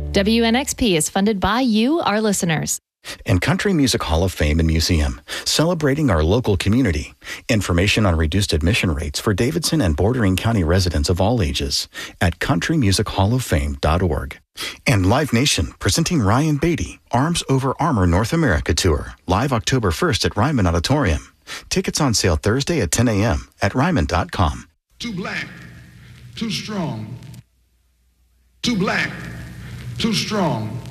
WNXP is funded by you, our listeners. And Country Music Hall of Fame and Museum, celebrating our local community. Information on reduced admission rates for Davidson and bordering county residents of all ages at countrymusichалloфame.org. And Live Nation, presenting Ryan Beatty, Arms Over Armor North America Tour, live October 1st at Ryman Auditorium. Tickets on sale Thursday at 10 a.m. at Ryman.com. Too black, too strong. Too black, too strong.